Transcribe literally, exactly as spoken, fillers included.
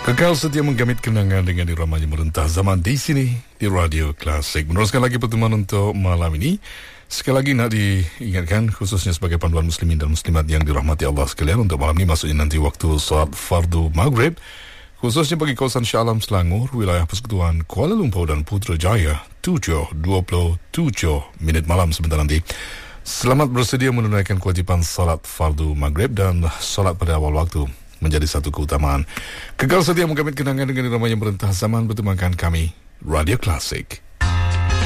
Kekal setia menggamit kenangan dengan iramanya merentah zaman di sini di Radio Klasik. Meneruskan lagi pertemuan untuk malam ini. Sekali lagi nak diingatkan khususnya sebagai panduan muslimin dan muslimat yang dirahmati Allah sekalian, untuk malam ini maksudnya nanti waktu salat fardu maghrib, khususnya bagi kawasan Shah Alam Selangor, wilayah Persekutuan Kuala Lumpur dan Putrajaya, tujuh dua puluh tujuh minit malam sebentar nanti. Selamat bersedia menunaikan kewajipan salat fardu maghrib dan salat pada awal waktu menjadi satu keutamaan. Kekal setia menggamit kenangan dengan iramanya merentah zaman, bertemankan kami Radio Klasik.